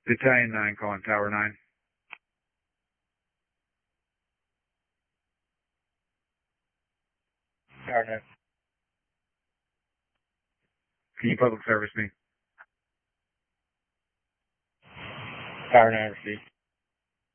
Battalion 9 calling Tower 9. Tower 9. Can you public service me? Tower 9 received.